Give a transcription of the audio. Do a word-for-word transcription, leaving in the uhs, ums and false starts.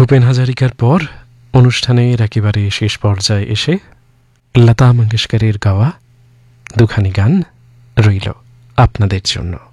ভূপেন হাজারিকার পর অনুষ্ঠানের একেবারে শেষ পর্যায়ে এসে লতা মঙ্গেশকরের গাওয়া দুখানি গান রইল আপনাদের জন্য।